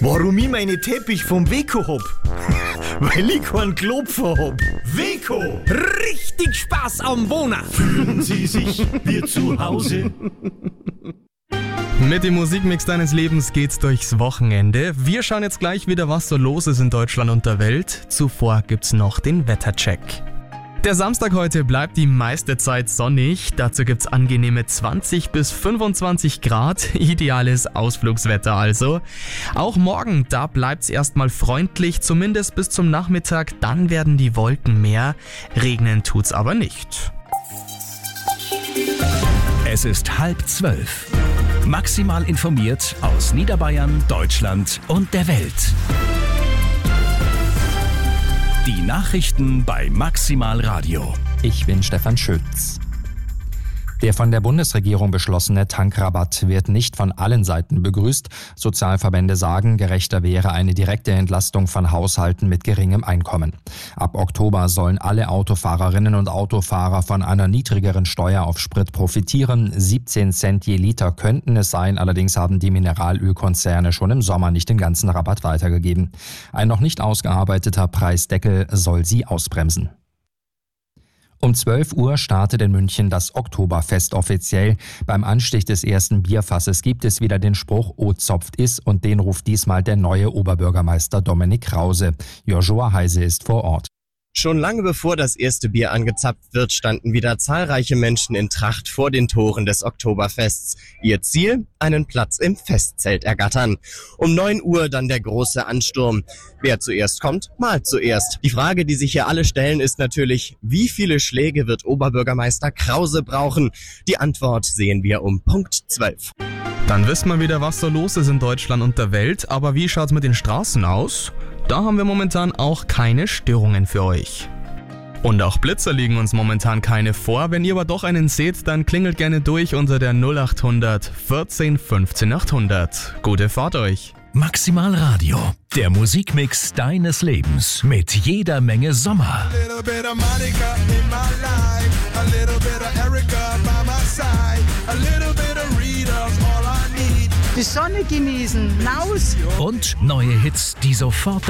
Warum ich meine Teppich vom Weco hab? Weil ich keinen Klopfer hab. Weco! Richtig Spaß am Wohnen. Fühlen Sie sich wie zu Hause? Mit dem Musikmix deines Lebens geht's durchs Wochenende. Wir schauen jetzt gleich wieder, was so los ist in Deutschland und der Welt. Zuvor gibt's noch den Wettercheck. Der Samstag heute bleibt die meiste Zeit sonnig. Dazu gibt's angenehme 20 bis 25 Grad. Ideales Ausflugswetter also. Auch morgen, da bleibt's erstmal freundlich, zumindest bis zum Nachmittag. Dann werden die Wolken mehr. Regnen tut's aber nicht. Es ist 11:30. Maximal informiert aus Niederbayern, Deutschland und der Welt. Die Nachrichten bei Maximal Radio. Ich bin Stefan Schütz. Der von der Bundesregierung beschlossene Tankrabatt wird nicht von allen Seiten begrüßt. Sozialverbände sagen, gerechter wäre eine direkte Entlastung von Haushalten mit geringem Einkommen. Ab Oktober sollen alle Autofahrerinnen und Autofahrer von einer niedrigeren Steuer auf Sprit profitieren. 17 Cent je Liter könnten es sein, allerdings haben die Mineralölkonzerne schon im Sommer nicht den ganzen Rabatt weitergegeben. Ein noch nicht ausgearbeiteter Preisdeckel soll sie ausbremsen. Um 12 Uhr startet in München das Oktoberfest offiziell. Beim Anstich des ersten Bierfasses gibt es wieder den Spruch "O zopft is" und den ruft diesmal der neue Oberbürgermeister Dominik Krause. Joshua Heise ist vor Ort. Schon lange bevor das erste Bier angezapft wird, standen wieder zahlreiche Menschen in Tracht vor den Toren des Oktoberfests. Ihr Ziel? Einen Platz im Festzelt ergattern. Um 9 Uhr dann der große Ansturm. Wer zuerst kommt, malt zuerst. Die Frage, die sich hier alle stellen, ist natürlich, wie viele Schläge wird Oberbürgermeister Krause brauchen? Die Antwort sehen wir um Punkt 12. Dann wissen wir wieder, was so los ist in Deutschland und der Welt. Aber wie schaut's mit den Straßen aus? Da haben wir momentan auch keine Störungen für euch. Und auch Blitzer liegen uns momentan keine vor. Wenn ihr aber doch einen seht, dann klingelt gerne durch unter der 0800 14 15 800. Gute Fahrt euch! Maximal Radio, der Musikmix deines Lebens mit jeder Menge Sommer. Die Sonne genießen, raus! Und neue Hits, die sofort